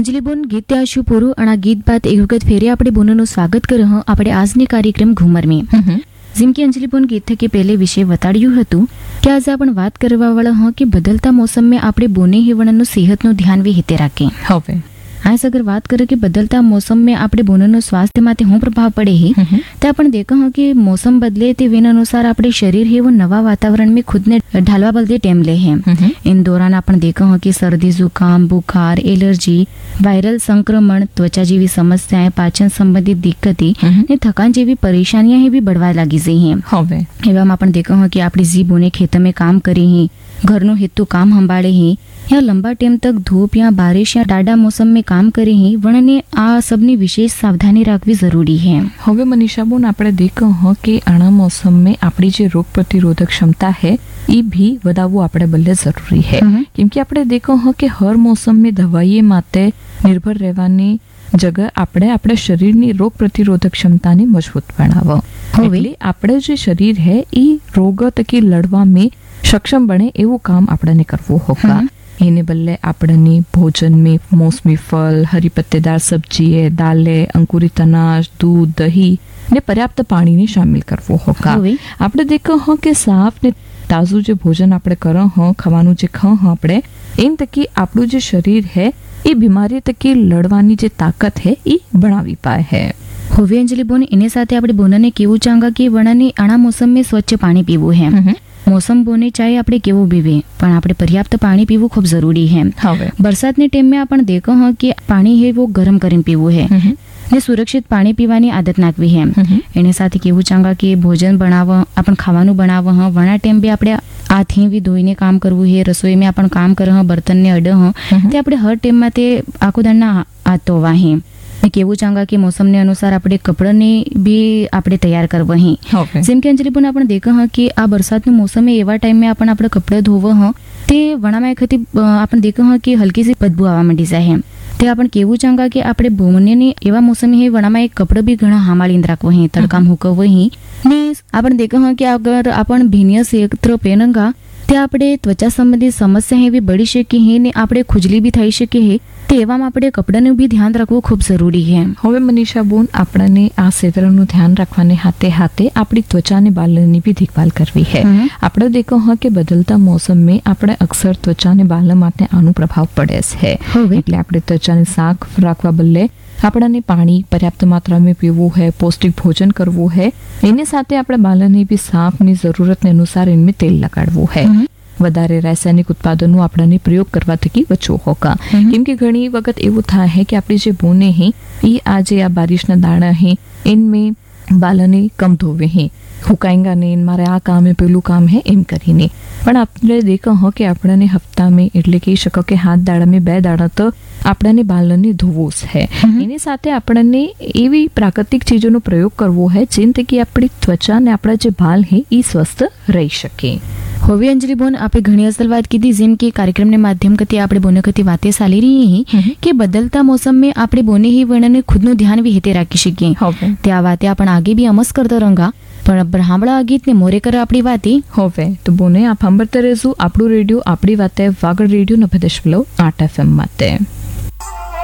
અંજલિબોન ગીત ત્યાં પૂરું અને આ ગીત બાદ એક વખત ફેરે આપણે બોનનું સ્વાગત કર આપણે આજની કાર્યક્રમ ઘુમર में જેમ કે અંજલિબોન ગીત થકી પહેલે વિશે બતાડ્યું હતું કે આજે આપણે વાત કરવા વાળા કે બદલતા મોસમ में આપણે બોને હિવણનું સેહતનું ધ્યાન भी હિતે રાખે હવે आज अगर बात करें कि बदलता मौसम में આપણે બોનનો સ્વાસ્થ્ય માટે શું પ્રભાવ પડે है तो अपन देखा हो कि मौसम बदले ते वेन अनुसार આપણે शरीर है वो नवा वातावरण में खुद ने ढालवा बदले टेम ले हैं इन दौरान अपन देखा हो कि सर्दी जुकाम बुखार एलर्जी वायरल संक्रमण त्वचा જેવી સમસ્યાएं પાચન સંબંધિત દિક્કતી ને થકાન જેવી પરેશાनियां भी बढ़वा लगी गई हैं હવે एवं अपन देखा हो कि આપણી जीभों ने खेतों में काम करी है घरનું હિતું કામ સંભાળે है या लंबा टाइम तक धूप या बारिश या डाडा मौसम में काम करे हैं वणने आ सबनी विशेष सावधानी रखवी जरूरी है। હવે मनीषाबोन આપણે દેખો હ કે આના મોસમ में આપણી જે રોગ प्रतिरोधक क्षमता है ये भी વધાવવું આપણે બલ્લે જરૂરી है કેમ કે આપણે દેખો હ કે હર મોસમ में દવાઈ માટે નિર્ભર રહેવાની જગહ આપણે શરીરની રોગ प्रतिरोधक क्षमताને મજબૂત બનાવો એટલે આપણે જે શરીર है એ રોગ તકી લડવા में સક્ષમ બને એવું કામ આપણને કરવું હોगा એને બદલે આપણને ભોજન में मौसमी फल हरी पत्तेदार सब्जी दाले अंकुरित अनाज दूध दही ने पर्याप्त पानी ने शामिल करवो होगा આપણે દેખો હ કે સાફ ને તાજું જે ભોજન આપણે કરો હ ખાવાનું જે ખ હ આપણે એમ તકી આપણું જે શરીર है એ બીમારી તકી લડવાની જે તાકાત है એ બનાવી પાય है। હવે અંજલિબોન એને સાથે આપણે બોનને કેવું ચાંગા કે વણાને આણા મોસમ में स्वच्छ पानी पीવું है मौसम बोने चाहे આપણે કેવું પીવે પણ આપણે पर्याप्त पानी पीવું खूब जरूरी है। હવે बरसातने टाइम में अपन देखो हाँ कि पानी है वो गरम કરીને पीવું है ने सुरक्षित पानी पीवानी आदत नाखवी है एने साथे केवू चांगा कि भोजन बनाव अपन खावानुं बनाव हाँ वणा टाइम भी આપણે हाथी भी धोईने काम करवू है रसोई में अपन काम कर हाँ बर्तन ने अड हाँ ते આપણે हर टाइम में ते आखो दाना हाथ धोवा है केवू चांगा कि मौसम ने अनुसार આપણે कपड़ने भी આપણે तैयार करवा ही जेम के अंजलिबोन आपण देखा हाँ कि आ बरसात नो मौसम में एवा टाइम में अपन આપણે कपड़े धोवा हाँ ते वणाમાં एक खती आपण देखा हाँ कि हल्की सी बदबू आवा मंडी जाए है ते आपण केवू चांगा कि આપણે બોમને એવા મોસમ હે વણામાં એક કપડો બી ઘણા હામાળીને રાખવો હે તડકામ હુકવવો હે ને आपण देखा हाँ कि अगर आपण ભીન્ય ક્ષેત્ર પેનંગા તે આપણે ત્વચા સંબંધિત સમસ્યા હે બી બળી શકે હે ને આપણે ખુજલી બી થઈ શકે હે તે એવામાં આપણે કપડાનું બી ધ્યાન રાખવું ખૂબ જરૂરી છે। હવે મનીષાબોન આપણને આ ક્ષેત્રનું ધ્યાન રાખવાને હાથે હાથે આપણી ત્વચાને બાલની બી દેખભાલ કરવી है। આપણે દેખો હ કે બદલતા મોસમ में આપણે અક્ષર ત્વચાને બાલ માટે આનું પ્રભાવ પડે છે એટલે આપણે ત્વચાને સાફ રાખવા બદલે આપણને પાણી पर्याप्त मात्रा में पीवू है पौष्टिक भोजन करवू है एने साथे આપણે બાલને બી સાફની જરૂરતને અનુસાર इनमें तेल लगाड़वू है। વધારે રાસાયણિક ઉત્પાદનનો આપણને પ્રયોગ કરવા થકી બચવો હોगा કેમ કે ઘણી વખત એવું થાય है कि આપણી જે બોને હે એ આજે આ બારિશના દાણા હે इनमें બાલને કમ ધોવે હે હુકાएंगा नहीं मारे आ काम है पेलू काम है एम करीने पण आपने देखा हो कि आपने हफ्ता में એટલે કહી શકો કે હાથ દાડા में 2 દાડા તો આપણને બાલને ધોવું છે એની સાથે આપણને એવી પ્રાકૃતિક ચીજોનો પ્રયોગ કરવો है જેનાથી આપણી ત્વચા ને આપણા જે બાલ હે એ સ્વસ્થ રહી શકે। હવે અંજલિબોન આપણે ઘણી અસલ વાત કીધી જેમ કે કાર્યક્રમને માધ્યમ કતી આપણે બોને કતી વાતે ચાલી રહી હી કે બદલતા મોસમ में આપણે બોને ही વર્ણને ખુદનું ધ્યાન भी હેતે રાખી શકીએ તે આ વાતે આપણે આગે भी અમસ કરતા રંગા પણ બ્રાહ્મણા ગીત ને મોરે કર આપણી વાતે હવે તો બોને આપ સાંભળતા રહેજો આપણું રેડિયો આપણી વાતે વાગડ રેડિયો 90.8 FM માટે।